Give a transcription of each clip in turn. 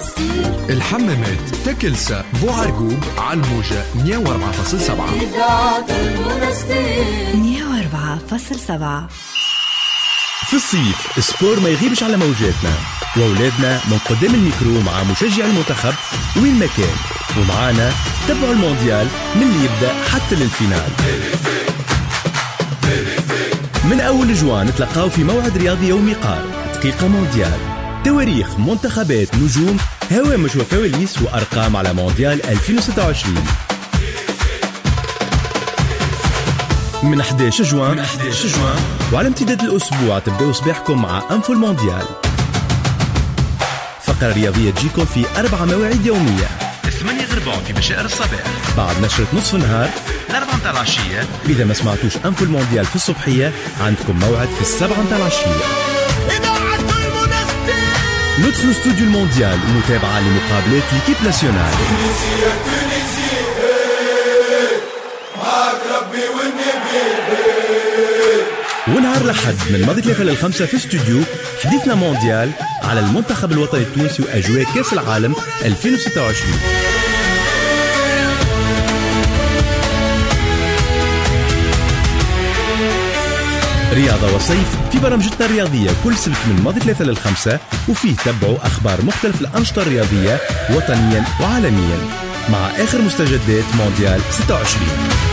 الحمامات تكلسة بوعرقوب على الموجة 104.7 إذاعة المنستير 104.7. في الصيف سبور ما يغيبش على موجاتنا، وأولادنا من قدام الميكرو مع مشجع المنتخب وين ما كان، ومعانا تبعوا المونديال من اللي يبدأ حتى للفينال. من أول جوان نتلقاو في موعد رياضي يومي قار، دقيقة مونديال، تواريخ، منتخبات، نجوم، هوامش وكواليس وأرقام على مونديال 2026 من 11 جوان وعلى امتداد الأسبوع تبدأوا صباحكم مع أنفو المونديال، فقرة رياضية تجيكم في 4 مواعيد يومية: 8 غربان في بشائر الصباح، بعد نشرة نصف النهار، 4 متاع العشية. إذا ما سمعتوش أنفو المونديال في الصبحية عندكم موعد في 7 متاع العشية. ندخل استوديو المونديال متابعة لمقابلات ليكيب ناسيونال. ونهار الأحد من ماضي 3 ل5 في استوديو حديثنا مونديال على المنتخب الوطني التونسي وأجواء كأس العالم 2026. رياضة وصيف في برامجتنا الرياضية كل سبت من ماضي 3 ل5، وفيه تبعوا أخبار مختلف الأنشطة الرياضية وطنيا وعالميا مع آخر مستجدات مونديال 26.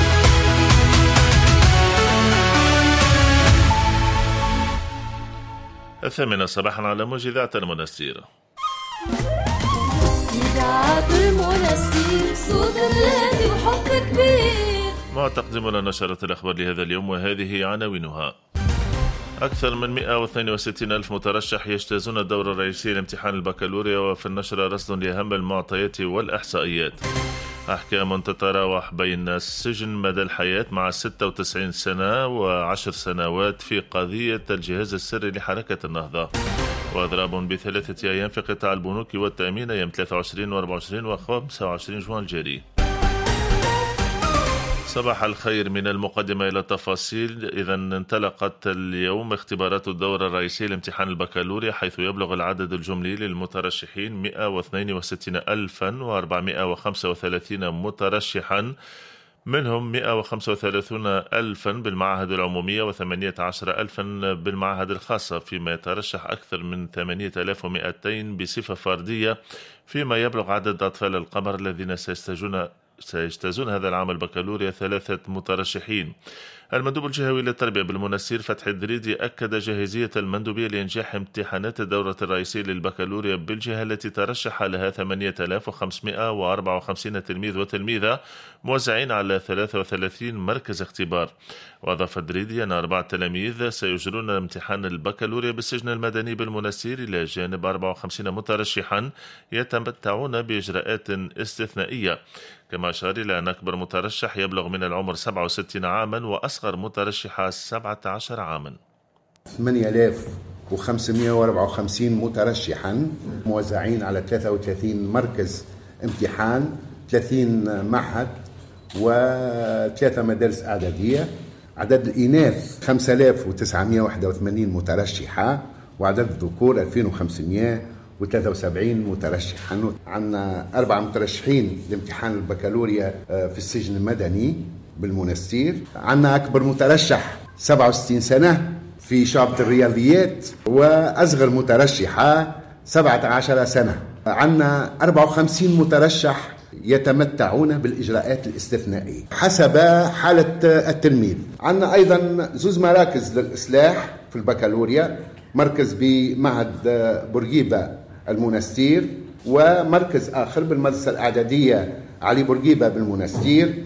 الثامنة صباحا على موج إذاعة المنستير. إذاعة المنستير صوت الذي وحب كبير. مع تقديم لنا نشرة الأخبار لهذا اليوم، وهذه عناوينها: أكثر من 162 ألف مترشح يجتازون الدورة الرئيسية لامتحان البكالوريا، وفي النشرة رصد لأهم المعطيات والإحصائيات. أحكام تتراوح بين السجن مدى الحياة مع 96 سنة و10 سنوات في قضية الجهاز السري لحركة النهضة. وإضراب ب3 أيام في قطاع البنوك والتأمين أيام 23 و24 و25 جوان الجاري. صباح الخير، من المقدمة إلى التفاصيل. إذا انطلقت اليوم اختبارات الدورة الرئيسية لامتحان البكالوريا، حيث يبلغ العدد الجملي للمترشحين 162,435 مترشحا، منهم 135,000 بالمعاهد العمومية و18,000 بالمعاهد الخاصة، فيما يترشح أكثر من 8,200 بصفة فردية، فيما يبلغ عدد أطفال القمر الذين سيجتازون هذا العام البكالوريا 3 مترشحين. المندوب الجهوي للتربية بالمنستير فتحي الدريدي أكد جاهزية المندوبية لإنجاح امتحانات الدورة الرئيسية للبكالوريا بالجهة التي ترشح لها 8,554 تلميذ وتلميذة موزعين على 33 مركز اختبار. وأضاف الدريدي أن 4 تلاميذ سيجرون امتحان البكالوريا بالسجن المدني بالمنستير، إلى جانب 54 مترشحا يتمتعون بإجراءات استثنائية. كما أشار إلى أن أكبر مترشح يبلغ من العمر 67 عاما، وأصغر مترشحة 17 عاما. 8,554 مترشحا موزعين على 33 مركز امتحان، 30 معهد و3 مدارس إعدادية. عدد الإناث 5,981 مترشحة، وعدد الذكور 2,573 مترشحا. عندنا 4 مترشحين لامتحان البكالوريا في السجن المدني بالمنستير. عندنا أكبر مترشح 67 سنة في شعبة الرياضيات، وأصغر مترشحة 17 سنة. عندنا 54 مترشح يتمتعون بالإجراءات الاستثنائية حسب حالة التلميذ. عندنا أيضا 2 مراكز للإصلاح في البكالوريا، مركز بمعهد بورقيبة المنستير، ومركز آخر بالمدرسة الإعدادية علي بورقيبة بالمنستير.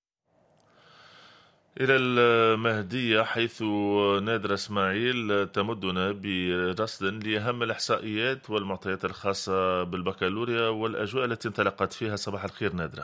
إلى المهدية، حيث نادرة إسماعيل تمدنا برصد لأهم الإحصائيات والمعطيات الخاصة بالبكالوريا والأجواء التي انطلقت فيها. صباح الخير نادرة.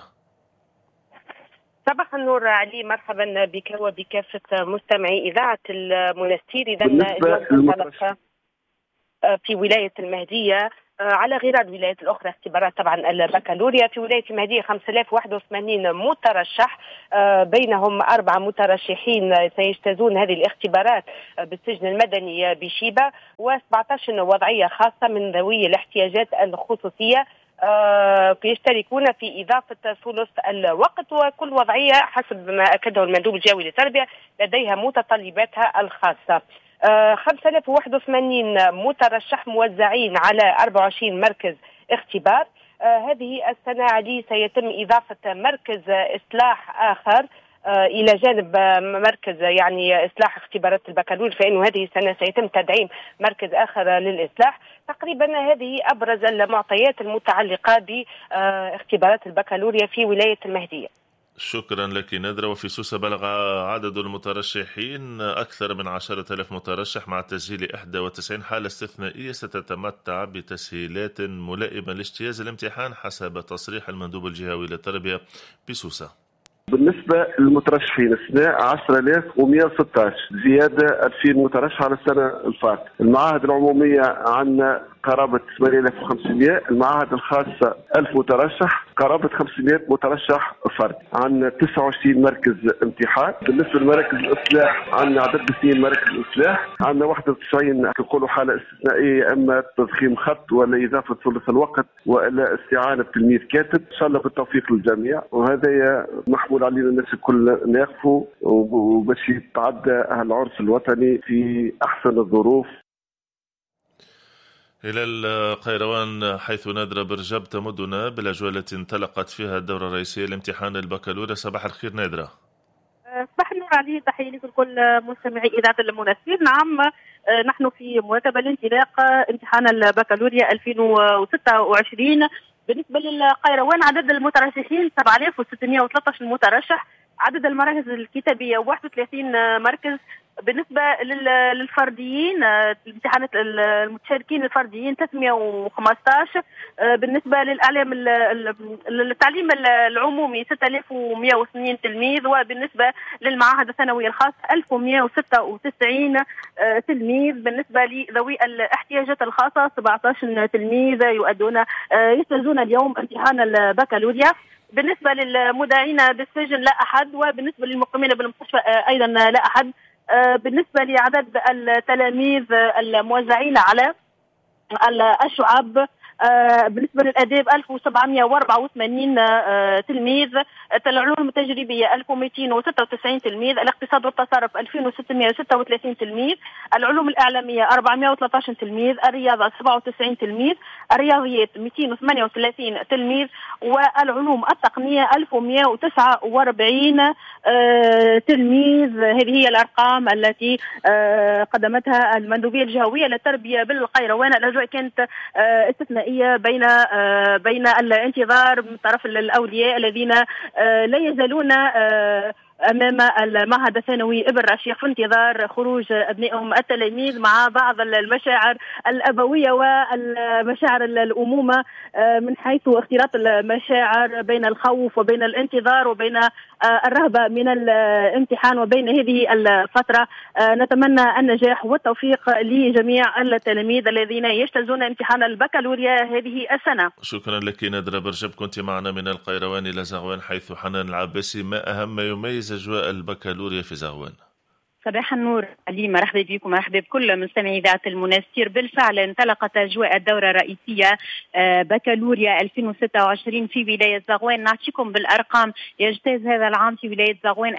صباح النور علي، مرحبا بك وبكافة مستمعي إذاعة المنستير. إذا اليوم انطلق في ولاية المهدية على غرار الولايات الأخرى اختبارات طبعا البكالوريا. في ولاية المهدية 5081 مترشح، بينهم 4 مترشحين سيجتازون هذه الاختبارات بالسجن المدني بشيبة، و17 وضعية خاصة من ذوي الاحتياجات الخصوصية يشتركون في إضافة ثلث الوقت، وكل وضعية حسب ما أكده المندوب الجوي للتربية لديها متطلباتها الخاصة. 5081 مترشح موزعين على 24 مركز اختبار. هذه السنة علي سيتم إضافة مركز إصلاح آخر إلى جانب مركز يعني إصلاح اختبارات البكالوريا، فإنه هذه السنة سيتم تدعيم مركز آخر للإصلاح. تقريبا هذه أبرز المعطيات المتعلقة باختبارات البكالوريا في ولاية المهدية. شكرا لك نادرة. وفي سوسة بلغ عدد المترشحين أكثر من 10,000 مترشح، مع تسجيل 91 حالة استثنائية ستتمتع بتسهيلات ملائمة لاجتياز الامتحان حسب تصريح المندوب الجهوي للتربية بسوسة. بالنسبة للمترشحين السنة 10,116، زيادة 2000 مترشح على السنة الفات. المعاهد العمومية عندنا قرابة 8,500، المعاهد الخاصة 1000 مترشح، قرابة 500 مترشح فرد. عندنا 29 مركز امتحان. بالنسبة لمراكز الإصلاح عندنا عدد 2 مراكز إصلاح، عندنا 91 يقولوا حالة استثنائية، إما تضخيم خط ولا إضافة ثلث الوقت ولا استعانة بتلميذ كاتب. إن شاء الله بالتوفيق للجميع، وهذا محمول علينا الناس الكل ناقفوا وباش يتعدى العرس الوطني في أحسن الظروف. إلى القيروان حيث نادرة برجب تمدنا بالأجواء التي انطلقت فيها الدورة الرئيسية لامتحان البكالوريا. صباح الخير نادرة. صباح النور علي، تحية لكل مستمعي إذاعة المنستير. نعم، نحن في مواكبة لانطلاق امتحان البكالوريا 2026. بالنسبة للقيروان عدد المترشحين 7613 مترشح، عدد المراكز الكتابية 31 مركز. بالنسبة للفرديين امتحانات المتشاركين الفرديين 315. بالنسبة للتعليم العمومي 6102 تلميذ. وبالنسبة للمعاهد الثانوية الخاصة 1196 تلميذ. بالنسبة لذوي الاحتياجات الخاصة 17 تلميذ يجتازون اليوم امتحان البكالوريا. بالنسبة للمدعين بالسجن لا أحد، وبالنسبة للمقيمين بالمستشفى أيضا لا أحد. بالنسبة لعدد التلاميذ الموزعين على الشعب، بالنسبة للآداب 1784 تلميذ، العلوم التجريبية 1296 تلميذ، الاقتصاد والتصرف 2636 تلميذ، العلوم الإعلامية 413 تلميذ، الرياضة 97 تلميذ، الرياضيات 238 تلميذ، والعلوم التقنية 1149 تلميذ. هذه هي الأرقام التي قدمتها المندوبية الجهوية للتربية بالقيروان. الأجواء كانت استثنائية بين الانتظار من طرف الأولياء الذين لا يزالون أمام المعهد الثانوي ابن رشيق في انتظار خروج أبنائهم التلاميذ، مع بعض المشاعر الأبوية والمشاعر الأمومة، من حيث اختلاط المشاعر بين الخوف وبين الانتظار وبين الرهبة من الامتحان وبين هذه الفترة. نتمنى النجاح والتوفيق لجميع التلاميذ الذين يجتازون امتحان البكالوريا هذه السنة. شكرا لك نادرة برجب، كنت معنا من القيروان إلى زغوان حيث حنان العباسي. ما أهم ما يميز أجواء البكالوريا في زغوان؟ صباح النور علي، مرحبا بكم، مرحبا بكل مستمعي إذاعة المنستير. بالفعل انطلقت أجواء الدورة الرئيسية بكالوريا 2026 في ولاية زغوان. نعطيكم بالأرقام. يجتاز هذا العام في ولاية زغوان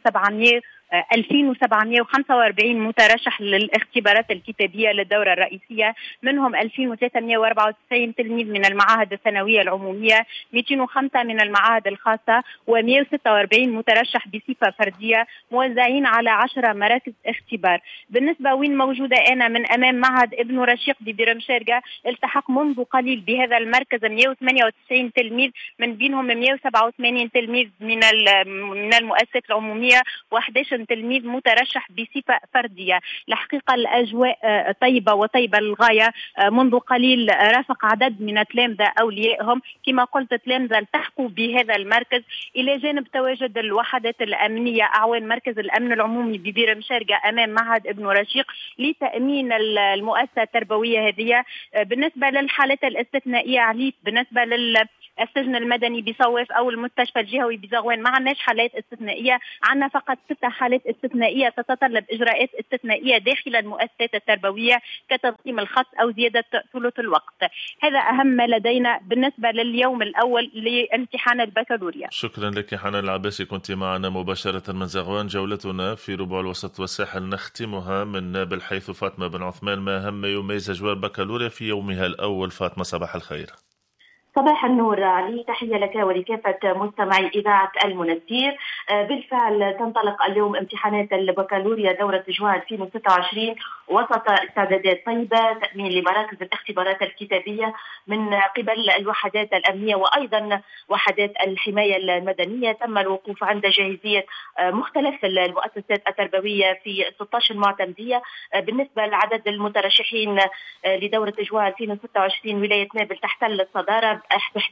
2745 مترشح للاختبارات الكتابية للدورة الرئيسية، منهم 2394 تلميذ من المعاهد الثانوية العمومية، 205 من المعاهد الخاصة، و146 مترشح بصفة فردية موزعين على 10 مراكز اختبار. بالنسبة وين موجودة أنا من أمام معهد ابن رشيق ببرمشارقة، التحق منذ قليل بهذا المركز 198 تلميذ، من بينهم 187 تلميذ من المؤسسات العمومية، و11 تلميذ مترشح بصفة فردية. الحقيقة الأجواء طيبة وطيبة للغاية. منذ قليل رافق عدد من التلامذة أوليائهم، كما قلت تلامذة التحقوا بهذا المركز، إلى جانب تواجد الوحدات الأمنية أعوان مركز الأمن العمومي ببير مشارقة أمام معهد ابن رشيق لتأمين المؤسسة التربوية هذه. بالنسبة للحالات الاستثنائية عليت بالنسبة السجن المدني بصواف أو المستشفى الجهوي بزغوان ما عندناش حالات استثنائية، عندنا فقط 6 حالات استثنائية تتطلب إجراءات استثنائية داخل المؤسسات التربوية كتنظيم الخط أو زيادة ثلث الوقت. هذا أهم ما لدينا بالنسبة لليوم الأول لامتحان البكالوريا. شكرا لك حنان العباسي، كنت معنا مباشرة من زغوان. جولتنا في ربع الوسط والساحل نختمها من نابل، حيث فاطمة بن عثمان ما أهم ما يميز أجواء البكالوريا في يومها الأول. فاطمة صباح الخير. صباح النور علي، تحية لك ولكافة مستمعي إذاعة المنستير. بالفعل تنطلق اليوم امتحانات البكالوريا دورة جوان 2026 وسط استعدادات طيبة تأمين لمراكز الاختبارات الكتابية من قبل الوحدات الأمنية وأيضا وحدات الحماية المدنية. تم الوقوف عند جاهزية مختلف المؤسسات التربوية في 16 معتمدية. بالنسبة لعدد المترشحين لدورة جوان 2026 ولاية نابل تحتل الصدارة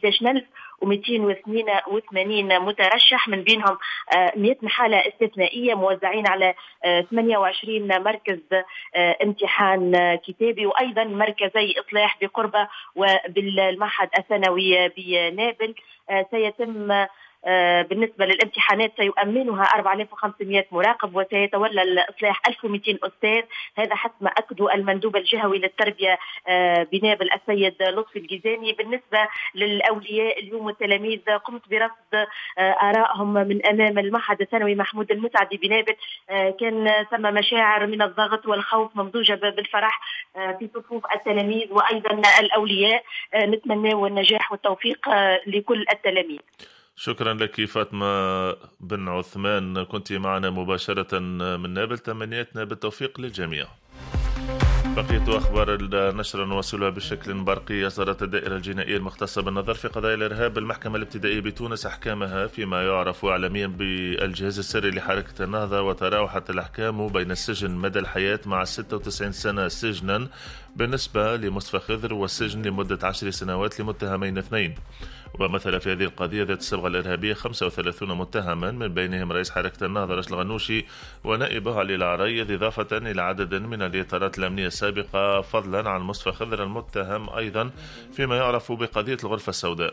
11282 مترشح، من بينهم 100 حالة استثنائية موزعين على 28 مركز امتحان كتابي وأيضا مركزي إصلاح بقربة وبالمعهد الثانوي بنابل. سيتم بالنسبة للامتحانات سيؤمنها 4500 مراقب وسيتولى الإصلاح 1200 أستاذ. هذا حسب ما أكدوا المندوب الجهوي للتربية بنابل السيد لطفي الجيزاني. بالنسبة للأولياء اليوم التلاميذ قمت برصد آرائهم من أمام المعهد الثانوي محمود المسعدي بنابل. كان ثم مشاعر من الضغط والخوف ممزوجة بالفرح في صفوف التلاميذ وأيضا الأولياء. نتمنى النجاح والتوفيق لكل التلاميذ. شكرا لك فاطمة بن عثمان، كنت معنا مباشرة من نابل. تمنياتنا بالتوفيق للجميع. بقية أخبار النشر نواصلها بشكل برقي. أصدرت الدائرة الجنائية المختصة بالنظر في قضايا الإرهاب المحكمة الابتدائية بتونس أحكامها فيما يعرف إعلاميا بالجهاز السري لحركة النهضة، وتراوحت الأحكام بين السجن مدى الحياة مع 96 سنة سجنا بالنسبة لمصطفى خضر، والسجن لمدة 10 سنوات لمتهمين 2. ومثل في هذه القضية ذات الصبغة الإرهابية 35 متهما، من بينهم رئيس حركة النهضة رشد الغنوشي ونائبه علي العريض، إضافة إلى عدد من الإطارات الأمنية السابقة، فضلا عن مصطفى خضر المتهم أيضا فيما يعرف بقضية الغرفة السوداء.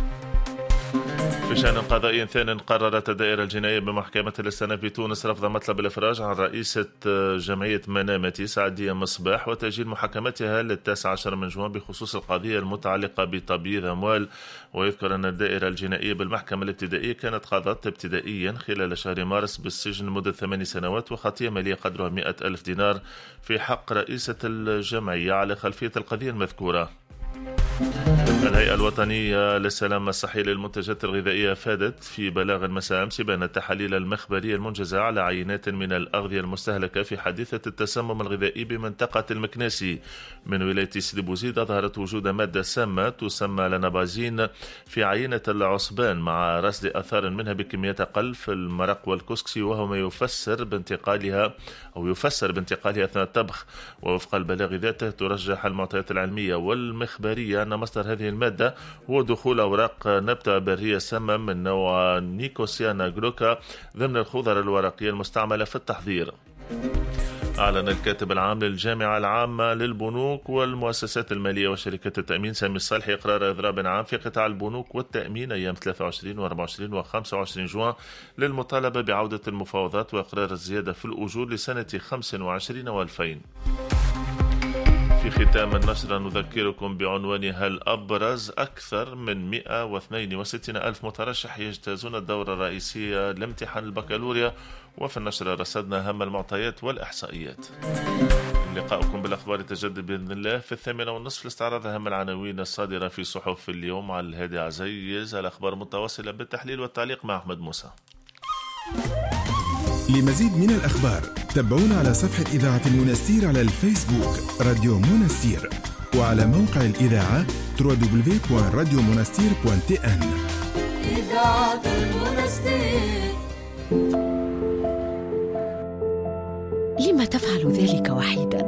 في شأن قضائي ثان، قررت الدائرة الجنائية بمحكمة الاستئناف بتونس رفض مطلب الإفراج عن رئيسة جمعية منامتي سعدية مصباح وتأجيل محاكمتها لل19 من جوان بخصوص القضية المتعلقة بتبييض أموال. ويذكر أن الدائرة الجنائية بالمحكمة الابتدائية كانت قضت ابتدائيا خلال شهر مارس بالسجن لمدة 8 سنوات وخطية مالية قدرها 100,000 دينار في حق رئيسة الجمعية على خلفية القضية المذكورة. الهيئة الوطنية للسلامة الصحية للمنتجات الغذائية أفادت في بلاغ مساء أمس بأن التحاليل المخبرية المنجزة على عينات من الأغذية المستهلكة في حادثة التسمم الغذائي بمنطقة المكناسي من ولاية سيدي بوزيد أظهرت وجود مادة سامة تسمى لانابازين في عينة العصبان، مع رصد آثار منها بكميات أقل في المرق والكسكسي، وهو ما يفسر بانتقالها أثناء الطبخ. ووفق البلاغ ذاته ترجح المعطيات العلمية والمخبرية أن مصدر هذه المادة هو دخول أوراق نبتة برية سامة من نوع نيكوسيانا جلوكا ضمن الخضر الورقية المستعملة في التحضير. أعلن الكاتب العام للجامعة العامة للبنوك والمؤسسات المالية وشركة التأمين سامي الصالحي إقرار إضراب عام في قطاع البنوك والتأمين أيام 23 و24 و25 جوان للمطالبة بعودة المفاوضات وإقرار الزيادة في الأجور لسنة 25 و2000. في ختام النشرة نذكركم بعنوانها الأبرز: أكثر من 162 ألف مترشح يجتازون الدورة الرئيسية لامتحان البكالوريا. وفي النشرة رصدنا أهم المعطيات والإحصائيات. لقاؤكم بالأخبار تجدد بإذن الله في 8:30 لاستعراض أهم العناوين الصادرة في صحف اليوم. على الهادي عزيز الأخبار متواصلة بالتحليل والتعليق مع أحمد موسى. لمزيد من الأخبار تابعونا على صفحة إذاعة المنستير على الفيسبوك راديو منستير، وعلى موقع الإذاعة www.radiomonastir.tn. إذاعة المنستير. لما تفعل ذلك وحيدا؟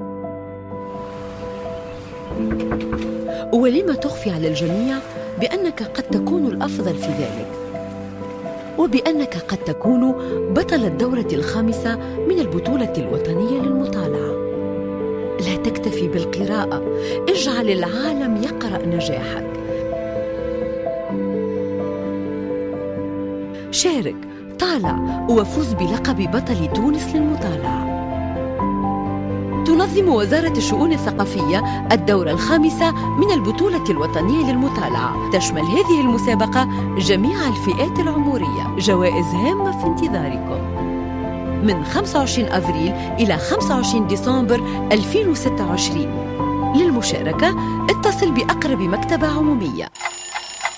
ولما تخفي على الجميع بأنك قد تكون الأفضل في ذلك، وبأنك قد تكون بطل الدورة الخامسة من البطولة الوطنية للمطالعة؟ لا تكتفي بالقراءة، اجعل العالم يقرأ نجاحك. شارك، طالع، وفوز بلقب بطل تونس للمطالعة. تنظم وزارة الشؤون الثقافية الدورة الخامسة من البطولة الوطنية للمطالعة. تشمل هذه المسابقة جميع الفئات العمرية. جوائز هامة في انتظاركم من 25 أفريل إلى 25 ديسمبر 2026. للمشاركة اتصل بأقرب مكتبة عمومية.